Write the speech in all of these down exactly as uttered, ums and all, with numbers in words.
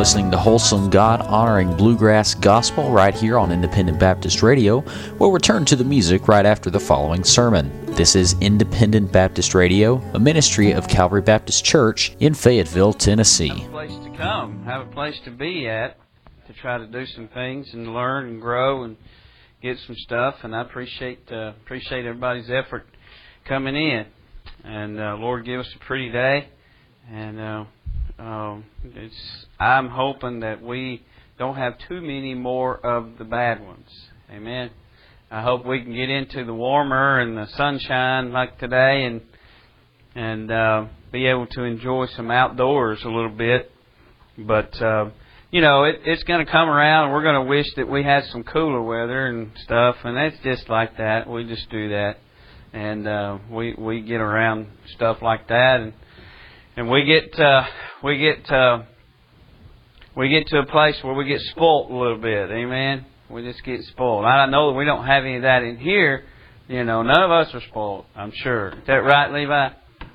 listening to Wholesome God-honoring bluegrass gospel right here on Independent Baptist Radio. We'll return to the music right after the following sermon. This is Independent Baptist Radio, a ministry of Calvary Baptist Church in Fayetteville, Tennessee. Have a place to come, have a place to be at, to try to do some things and learn and grow and get some stuff. And I appreciate uh, appreciate everybody's effort coming in. And uh, Lord, give us a pretty day. And uh, um, it's I'm hoping that we don't have too many more of the bad ones. Amen. I hope we can get into the warmer and the sunshine like today, and and uh, be able to enjoy some outdoors a little bit. But uh, you know, it, it's going to come around. We're going to wish that we had some cooler weather and stuff, and that's just like that. We just do that, and uh, we we get around stuff like that, and and we get uh, we get uh, we get to a place where we get spoilt a little bit. Amen. We just get spoiled. I know that we don't have any of that in here. You know, none of us are spoiled, I'm sure. Is that right, Levi?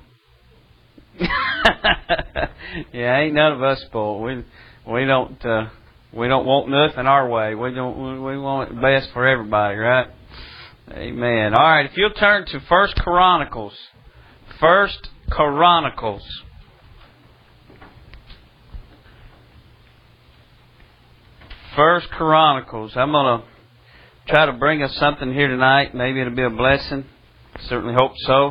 Yeah, ain't none of us spoiled. We we don't uh, we don't want nothing our way. We don't we want it best for everybody, right? Amen. All right, if you'll turn to First Chronicles. First Chronicles. First Chronicles. I'm going to try to bring us something here tonight. Maybe it'll be a blessing. Certainly hope so.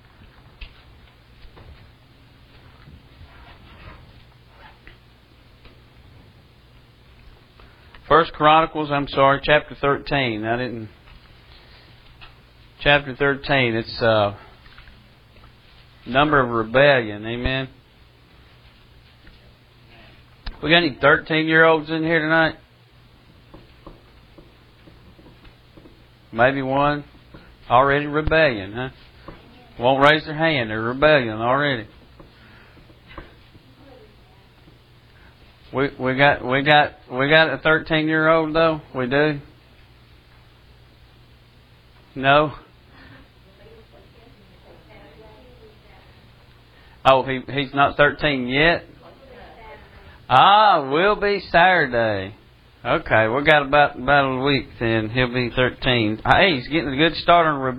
First Chronicles, I'm sorry, chapter thirteen. I didn't... Chapter thirteen, it's uh, number of rebellion. Amen. We got any thirteen-year-olds in here tonight? Maybe one. Already rebellion, huh? Won't raise their hand. They're rebellion already. We we got we got we got a thirteen-year-old though. We do. No. Oh, he he's not thirteen yet. Ah, will be Saturday. Okay, we got about about a week then. He'll be thirteen. Hey, he's getting a good start on rebellion.